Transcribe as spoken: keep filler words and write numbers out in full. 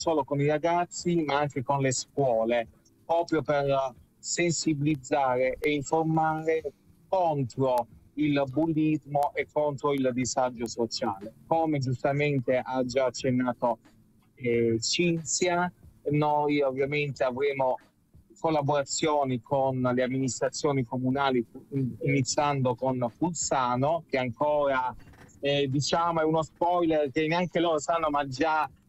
solo con i ragazzi ma anche con le scuole, proprio per sensibilizzare e informare contro il bullismo e contro il disagio sociale. Come giustamente ha già accennato eh, Cinzia, noi ovviamente avremo collaborazioni con le amministrazioni comunali, iniziando con Pulsano, che ancora eh, diciamo è uno spoiler che neanche loro sanno, ma già